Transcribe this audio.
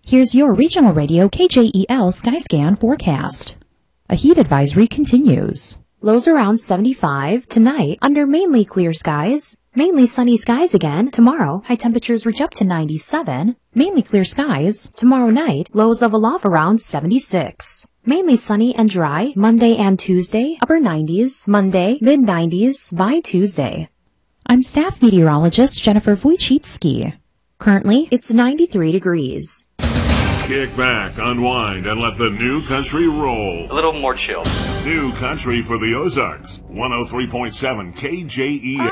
Here's your regional radio KJEL Skyscan forecast. A heat advisory continues. Lows around 75 tonight under mainly clear skies. Mainly sunny skies again tomorrow. High temperatures reach up to 97. Mainly clear skies tomorrow night. Lows level off around 76. Mainly sunny and dry Monday and Tuesday. Upper 90s. Monday mid 90s by Tuesday. I'm staff meteorologist Jennifer Wojcicki. Currently, it's 93 degrees. Kick back, unwind, and let the new country roll. A little more chill. New country for the Ozarks. 103.7 KJEL.